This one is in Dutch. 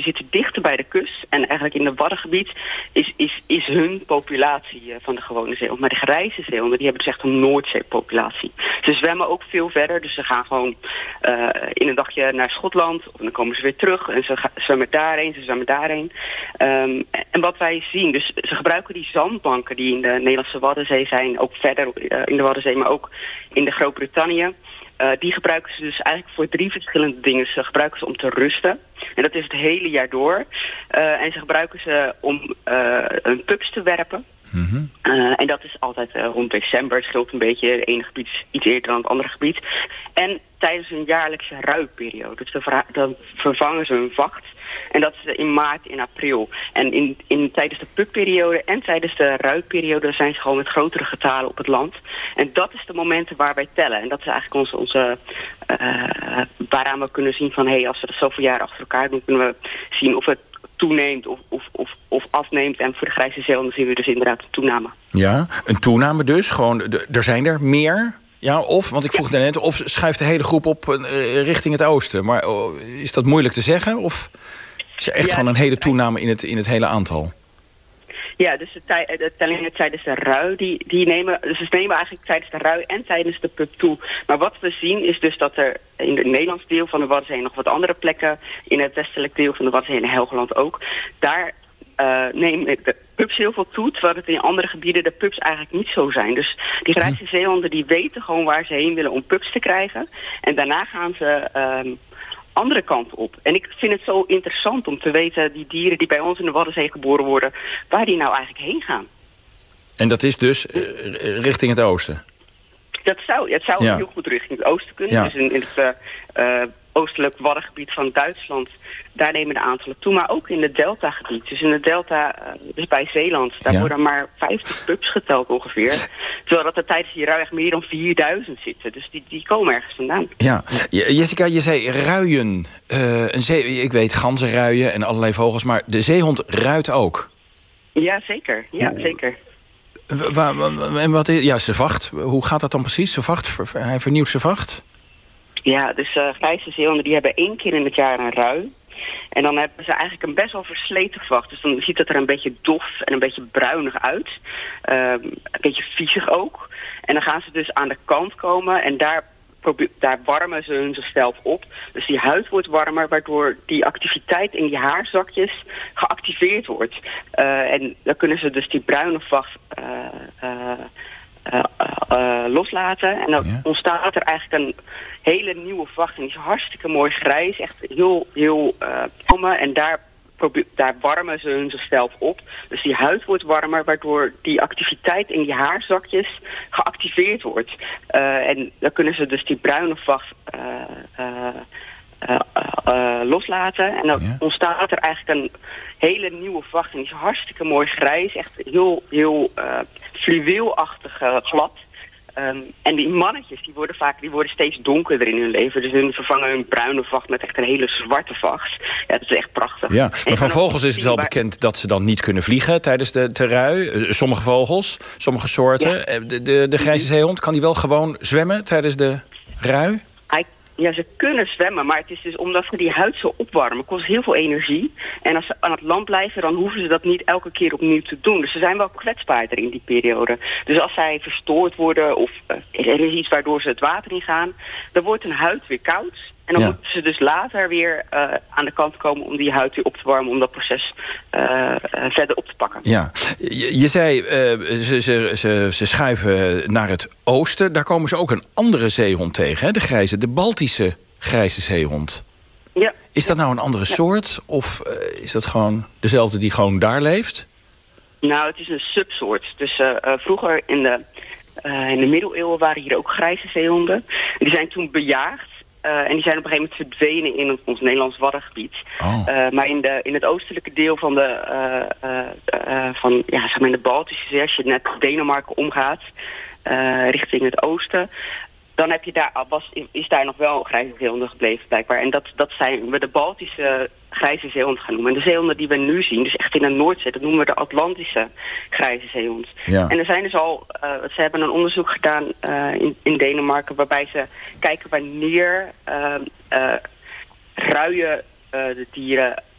zitten dichter bij de kust. En eigenlijk in het Waddengebied is hun populatie van de gewone zeehond. Maar de grijze zeehonden, die hebben dus echt een Noordzeepopulatie. Ze zwemmen ook veel verder. Dus ze gaan gewoon in een dagje naar Schotland. En dan komen ze weer terug. En ze zwemmen daarheen. En wat wij zien, dus ze gebruiken die zandbanken die in de Nederlandse Waddenzee zijn. Ook verder in de Waddenzee, maar ook in de Groot-Brittannië. Die gebruiken ze dus eigenlijk voor 3 verschillende dingen. Ze gebruiken ze om te rusten. En dat is het hele jaar door. En ze gebruiken ze om een pups te werpen. Mm-hmm. En dat is altijd rond december. Het scheelt een beetje. Het ene gebied is iets eerder dan het andere gebied. En tijdens hun jaarlijkse ruiperiode. Dus dan vervangen ze hun vacht. En dat is in maart en april. En tijdens de pupperiode en tijdens de ruipperiode zijn ze gewoon met grotere getalen op het land. En dat is de momenten waar wij tellen. En dat is eigenlijk onze waaraan we kunnen zien van als we dat zoveel jaar achter elkaar doen, kunnen we zien of het toeneemt of afneemt. En voor de grijze zeehonden zien we dus inderdaad een toename. Ja, een toename dus. Gewoon, er zijn er meer. Ja, want ik vroeg daarnet, of schuift de hele groep op richting het oosten. Maar is dat moeilijk te zeggen? Of is er echt gewoon een hele toename in het hele aantal? Ja, dus de tellingen tijdens de rui, die nemen... Dus ze nemen eigenlijk tijdens de rui en tijdens de pup toe. Maar wat we zien is dus dat er in het Nederlands deel van de Waddenzee... nog wat andere plekken, in het westelijk deel van de Waddenzee en Helgoland ook... daar nemen de pups heel veel toe, terwijl het in andere gebieden de pups eigenlijk niet zo zijn. Dus die grijze zeehonden die weten gewoon waar ze heen willen om pups te krijgen. En daarna gaan ze andere kant op. En ik vind het zo interessant om te weten, die dieren die bij ons in de Waddenzee geboren worden, waar die nou eigenlijk heen gaan. En dat is dus richting het oosten? Het zou heel goed richting het oosten kunnen. Ja. Dus in het oostelijk Waddengebied van Duitsland, daar nemen de aantallen toe. Maar ook in het deltagebied. Dus in het delta, dus bij Zeeland, daar worden maar 50 pups geteld ongeveer. Terwijl dat er tijdens die rui echt meer dan 4000 zitten. Dus die komen ergens vandaan. Ja, Jessica, je zei ruien. Ik weet ganzenruien en allerlei vogels, maar de zeehond ruit ook. Ja, zeker. Ja, zeker. En wat is... Ja, zijn vacht. Hoe gaat dat dan precies? Zijn vacht? Hij vernieuwt zijn vacht? Ja, dus grijze zeehonden die hebben 1 keer in het jaar een rui. En dan hebben ze eigenlijk een best wel versleten vacht. Dus dan ziet het er een beetje dof en een beetje bruinig uit. Een beetje viezig ook. En dan gaan ze dus aan de kant komen en daar warmen ze hun zichzelf op. Dus die huid wordt warmer, waardoor die activiteit in die haarzakjes geactiveerd wordt. En dan kunnen ze dus die bruine vacht loslaten. En dan ontstaat er eigenlijk een hele nieuwe vacht. En die is hartstikke mooi grijs. Echt heel en daar warmen ze hun zichzelf op. Dus die huid wordt warmer, waardoor die activiteit in die haarzakjes geactiveerd wordt. En dan kunnen ze dus die bruine vacht loslaten. En dan ontstaat er eigenlijk een hele nieuwe vacht. En die is hartstikke mooi grijs. Echt heel fluweelachtig glad. En die mannetjes, die worden steeds donkerder in hun leven. Dus hun vervangen hun bruine vacht met echt een hele zwarte vacht. Ja, dat is echt prachtig. Ja, maar van vogels is het wel bekend dat ze dan niet kunnen vliegen tijdens de rui. Sommige vogels, sommige soorten. Ja. De grijze zeehond, kan die wel gewoon zwemmen tijdens de rui? Ja, ze kunnen zwemmen, maar het is dus omdat ze die huid zo opwarmen, kost heel veel energie. En als ze aan het land blijven, dan hoeven ze dat niet elke keer opnieuw te doen. Dus ze zijn wel kwetsbaarder in die periode. Dus als zij verstoord worden of er is iets waardoor ze het water in gaan, dan wordt hun huid weer koud. En dan moeten ze dus later weer aan de kant komen om die huid weer op te warmen, om dat proces verder op te pakken. Ja, je zei, ze schuiven naar het oosten. Daar komen ze ook een andere zeehond tegen, hè? De Baltische grijze zeehond. Ja. Is dat nou een andere soort? Of is dat gewoon dezelfde die gewoon daar leeft? Nou, het is een subsoort. Dus vroeger in de middeleeuwen waren hier ook grijze zeehonden. Die zijn toen bejaagd. En die zijn op een gegeven moment verdwenen in ons Nederlands Waddengebied. Oh. Maar in het oostelijke deel van in de Baltische Zee, als je net Denemarken omgaat, richting het oosten, dan is daar nog wel grijze zeehonden gebleven blijkbaar. En dat zijn we de Baltische grijze zeehond gaan noemen. En de zeehonden die we nu zien, dus echt in de Noordzee, dat noemen we de Atlantische grijze zeehond. Ja. En er zijn dus ze hebben een onderzoek gedaan in Denemarken, waarbij ze kijken wanneer ruien de dieren